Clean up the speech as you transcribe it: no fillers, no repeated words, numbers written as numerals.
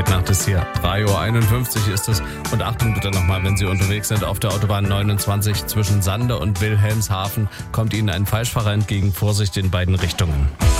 geht nach das hier. 3:51 Uhr ist es. Und Achtung bitte nochmal, wenn Sie unterwegs sind auf der Autobahn 29 zwischen Sande und Wilhelmshaven, kommt Ihnen ein Falschfahrer entgegen. Vorsicht in beiden Richtungen.